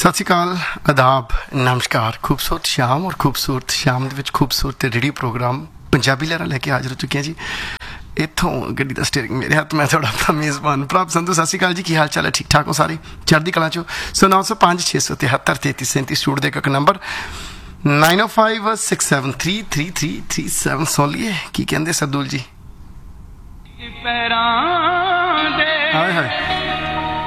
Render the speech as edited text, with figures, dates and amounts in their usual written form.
ਸਤਿ ਸ਼੍ਰੀ ਅਕਾਲ, ਆਦਾਬ, ਨਮਸਕਾਰ। ਖੂਬਸੂਰਤ ਸ਼ਾਮ ਔਰ ਖੂਬਸੂਰਤ ਸ਼ਾਮ ਦੇ ਵਿੱਚ ਖੂਬਸੂਰਤ ਰੇਡੀਓ ਪ੍ਰੋਗਰਾਮ ਪੰਜਾਬੀ ਲਹਿਰਾਂ ਲੈ ਕੇ ਹਾਜ਼ਰ ਹੋ ਚੁੱਕੇ ਹਾਂ ਜੀ। ਇੱਥੋਂ ਗੱਡੀ ਦਾ ਸਟੀਅਰਿੰਗ ਮੇਰੇ ਹੱਥ, ਮੈਂ ਤੁਹਾਡਾ ਆਪਣਾ ਮੇਜ਼ਬਾਨ ਪ੍ਰਭ ਸੰਧੂ। ਸਤਿ ਸ਼੍ਰੀ ਅਕਾਲ ਜੀ, ਕੀ ਹਾਲ ਚਾਲ ਹੈ? ਠੀਕ ਠਾਕ ਹੋ ਸਾਰੇ? ਚੜ੍ਹਦੀ ਕਲਾ 'ਚੋਂ। ਸੋ 905 673 3337 ਸਟੂਡ ਦੇ ਇੱਕ ਨੰਬਰ 9056733337 ਸੁਣ ਲਈਏ ਕੀ ਕਹਿੰਦੇ ਸਰਦੂਲ ਜੀ। ਹਾਏ ਹਾਏ